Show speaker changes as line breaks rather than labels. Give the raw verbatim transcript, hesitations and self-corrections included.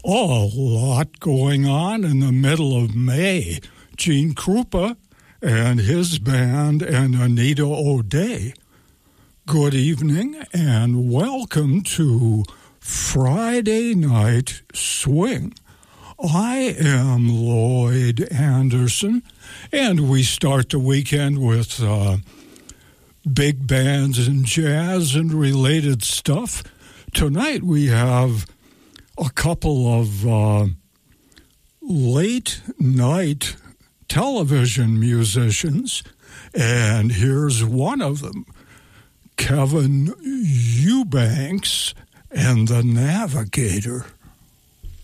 Oh, a lot going on in the middle of May. Gene Krupa and his band and Anita O'Day. Good evening and welcome to Friday Night Swing. I am Lloyd Anderson, and we start the weekend with uh, big bands and jazz and related stuff. Tonight we have a couple of uh, late-night television musicians, and here's one of them, Kevin Eubanks and the Navigator.